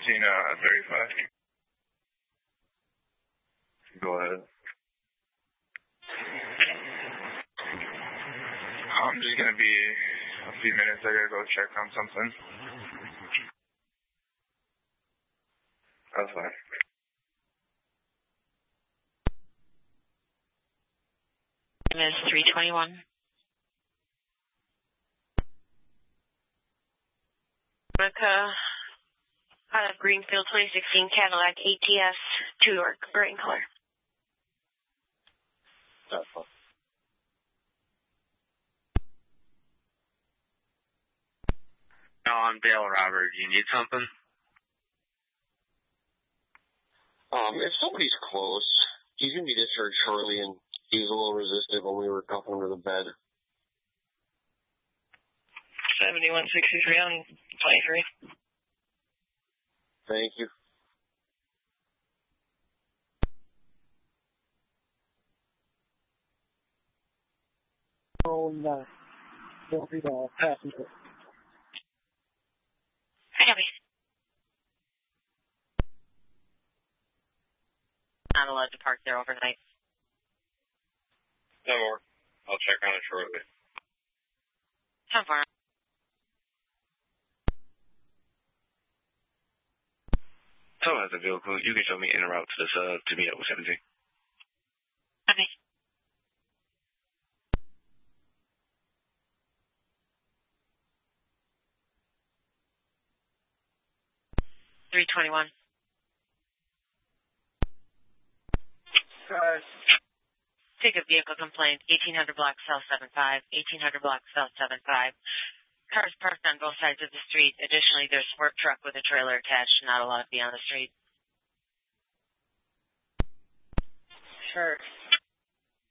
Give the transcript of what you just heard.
35. Go ahead. I'm just going to be a few minutes. I got to go check on something. That's fine. Is 321. Out of Greenfield 2016 Cadillac ATS 2-door gray in color. That's fine. No, I'm Dale Robert. Do you need something? If somebody's close, he's going to be discharged shortly, and he was a little resistant when we were cuffing him to the bed. 7163 on 23. Thank you. Don't be the passenger. Not allowed to park there overnight. No more. I'll check on it shortly. How far? So has a vehicle. You can show me in route to this, to meet up with 17. Okay. $321. Take a vehicle complaint, 1800 block South 75, 1800 block South 75. Cars parked on both sides of the street. Additionally, there's a work truck with a trailer attached, not allowed to be on the street. Sure.